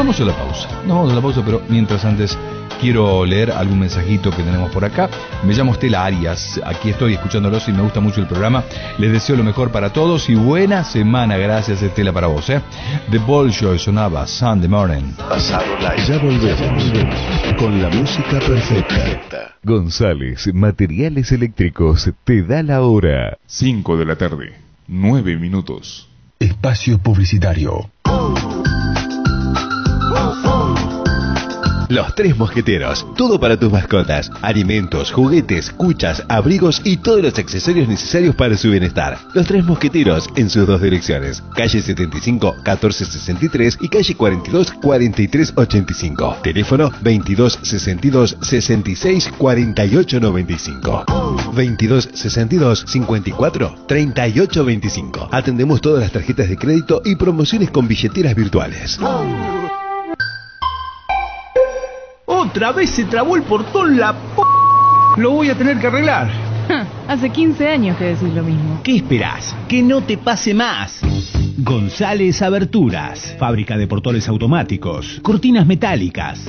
vamos a la pausa. Nos vamos a la pausa, pero mientras antes quiero leer algún mensajito que tenemos por acá. Me llamo Estela Arias, aquí estoy escuchándolos y me gusta mucho el programa. Les deseo lo mejor para todos y buena semana. Gracias, Estela, para vos. The Bolshoi sonaba Sunday Morning. Pasado Live. Ya volvemos con la música perfecta. González Materiales Eléctricos te da la hora. 5 de la tarde, 9 minutos. Espacio publicitario. Los Tres Mosqueteros, todo para tus mascotas, alimentos, juguetes, cuchas, abrigos y todos los accesorios necesarios para su bienestar. Los Tres Mosqueteros en sus dos direcciones, calle 75 1463 y calle 42 4385. Teléfono 22 62 66 48 95. 22 62 54 38 25. Atendemos todas las tarjetas de crédito y promociones con billeteras virtuales. Otra vez se trabó el portón, la Lo voy a tener que arreglar. Hace 15 años que decís lo mismo. ¿Qué esperás? Que no te pase más. González Aberturas, fábrica de portones automáticos, cortinas metálicas,